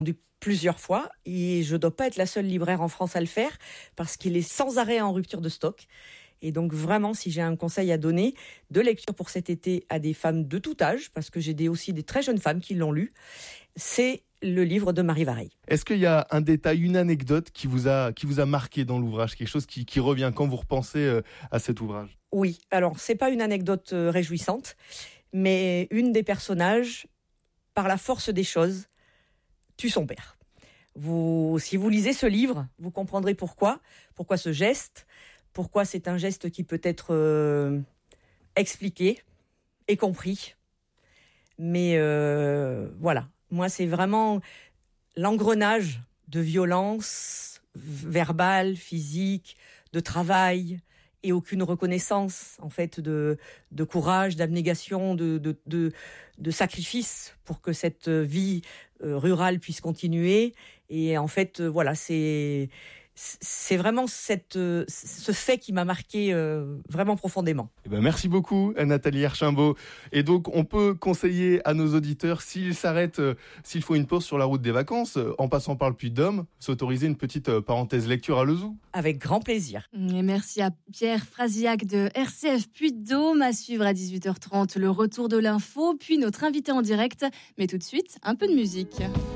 Plusieurs fois et je ne dois pas être la seule libraire en France à le faire parce qu'il est sans arrêt en rupture de stock. Et donc vraiment, si j'ai un conseil à donner de lecture pour cet été à des femmes de tout âge, parce que j'ai aussi des très jeunes femmes qui l'ont lu, c'est le livre de Marie Vareille. Est-ce qu'il y a un détail, une anecdote qui vous a marqué dans l'ouvrage, quelque chose qui revient quand vous repensez à cet ouvrage? Oui, alors c'est pas une anecdote réjouissante, mais une des personnages, par la force des choses, tue son père. Si vous lisez ce livre, vous comprendrez pourquoi ce geste, pourquoi c'est un geste qui peut être expliqué et compris. Mais voilà, moi c'est vraiment l'engrenage de violence verbale, physique, de travail et aucune reconnaissance en fait de courage, d'abnégation, de sacrifice pour que cette vie rurale puisse continuer. Et en fait, voilà, c'est vraiment ce fait qui m'a marqué vraiment profondément. Eh ben merci beaucoup, Nathalie Archimbaud. Et donc, on peut conseiller à nos auditeurs, s'ils s'arrêtent, s'il faut une pause sur la route des vacances, en passant par le Puy-de-Dôme, s'autoriser une petite parenthèse lecture à Lezoux. Avec grand plaisir. Et merci à Pierre Fraziac de RCF Puy-de-Dôme. À suivre à 18h30 le retour de l'info, puis notre invité en direct. Mais tout de suite, un peu de musique.